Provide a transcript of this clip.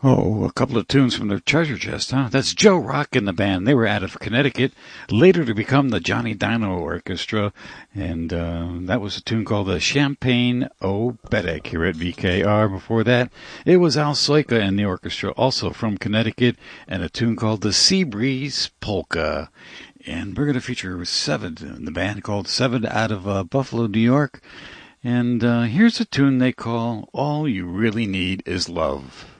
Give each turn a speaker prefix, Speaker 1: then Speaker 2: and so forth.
Speaker 1: Oh, a couple of tunes from their treasure chest, huh? That's Joe Rock and the band. They were out of Connecticut, later to become the Johnny Dino Orchestra, and that was a tune called the Champagne Oberek here at VKR. Before that, it was Al Soika and the orchestra, also from Connecticut, and a tune called the Sea Breeze Polka. And we're going to feature Seven, the band called Seven out of Buffalo, New York. And here's a tune they call All You Really Need Is Love.